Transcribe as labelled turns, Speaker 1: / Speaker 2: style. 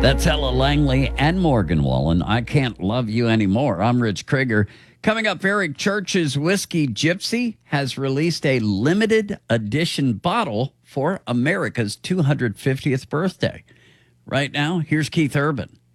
Speaker 1: That's Ella Langley and Morgan Wallen. I Can't Love You Anymore. I'm Rich Krieger. Coming up, Eric Church's Whiskey Gypsy has released a limited edition bottle for America's 250th birthday. Right now, here's Keith Urban.